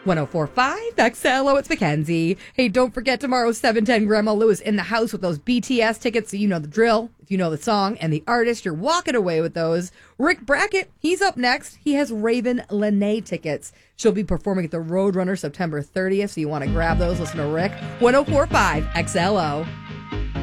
1045 XLO, it's Mackenzie. Hey, don't forget tomorrow, 7:10, Grandma Lou is in the house with those BTS tickets, so you know the drill. If you know the song and the artist, you're walking away with those. Rick Brackett, he's up next. He has Raven Lene tickets. She'll be performing at the Roadrunner September 30th, so you want to grab those. Listen to Rick. 1045 XLO.